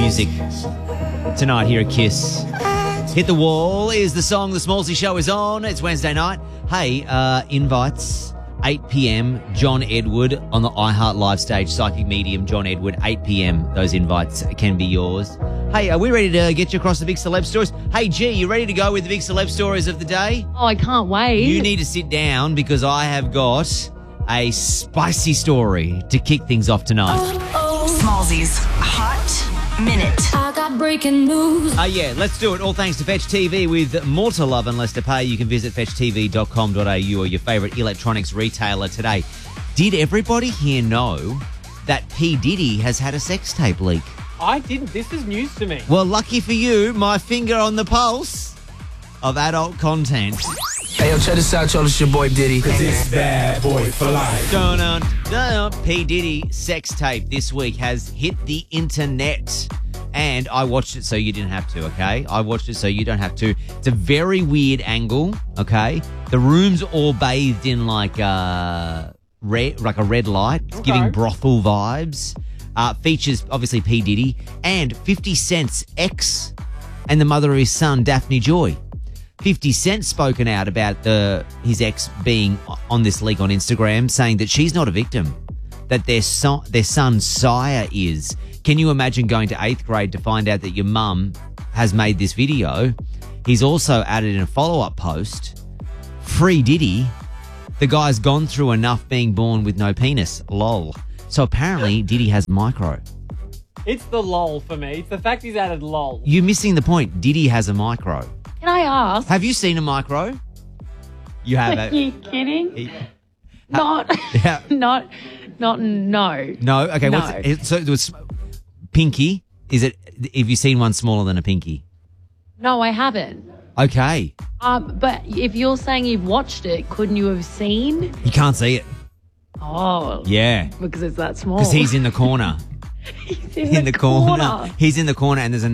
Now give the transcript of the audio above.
music tonight here at Kiss. Hit the Wall is the song the Smallsy Show is on. It's Wednesday night. Hey, invites, 8 p.m, John Edward on the iHeart Live stage, Psychic Medium, John Edward, 8 p.m. Those invites can be yours. Hey, are we ready to get you across the big celeb stories? Hey, G, you ready to go with the big celeb stories of the day? Oh, I can't wait. You need to sit down because I have got a spicy story to kick things off tonight. Smallsy's Hot Minute. I got breaking news. Yeah, let's do it. All thanks to Fetch TV with more to love and less to pay. You can visit fetchtv.com.au or your favourite electronics retailer today. Did everybody here know that P. Diddy has had a sex tape leak? I didn't. This is news to me. Well, lucky for you, my finger on the pulse of adult content. Hey, yo, check this out, y'all. It's your boy Diddy. Cause it's bad boy for life. P. Diddy sex tape this week has hit the internet. And I watched it so you didn't have to, okay? I watched it so you don't have to. It's a very weird angle, okay? The room's all bathed in like a red light. It's giving brothel vibes. Features, obviously, P. Diddy and 50 Cent's ex and the mother of his son, Daphne Joy. 50 Cent spoken out about his ex being on this leak on Instagram, saying that she's not a victim, that their son Sire is. Can you imagine going to 8th grade to find out that your mum has made this video? He's also added in a follow-up post, free Diddy, the guy's gone through enough being born with no penis, lol. So apparently Diddy has micro. It's the lol for me. It's the fact he's added lol. You're missing the point. Diddy has a micro. Can I ask? Have you seen a micro? You have. Are you kidding? No. No. No? Okay. No. So it was pinky. Have you seen one smaller than a pinky? No, I haven't. Okay. But if you're saying you've watched it, couldn't you have seen? You can't see it. Oh. Yeah. Because it's that small. Because he's in the corner. He's in the corner. He's in the corner and there's a